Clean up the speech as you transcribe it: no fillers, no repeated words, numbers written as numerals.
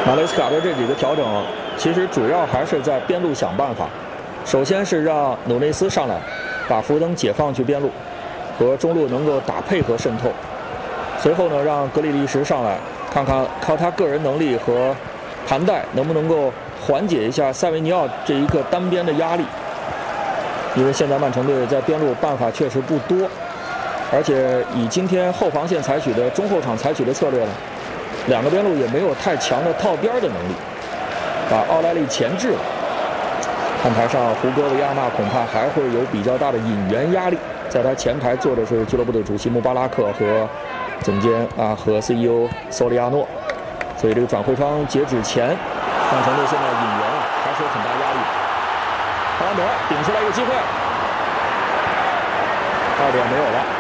马雷斯卡的这几个调整，其实主要还是在边路想办法。首先是让努内斯上来，把福登解放去边路，和中路能够打配合渗透。随后呢，让格里利什上来，看看靠他个人能力和盘带能不能够缓解一下塞维尼奥这一个单边的压力。因为现在曼城队在边路办法确实不多，而且以今天后防线采取的中后场采取的策略呢，两个边路也没有太强的套边的能力，把奥莱利钳制了。看台上，胡戈维亚纳恐怕还会有比较大的引援压力，在他前排坐的是俱乐部的主席穆巴拉克和总监和 CEO 索里亚诺，所以这个转会窗截止前，曼城队现在引援还是有很大压力。哈兰德顶出来一个机会，2点没有了。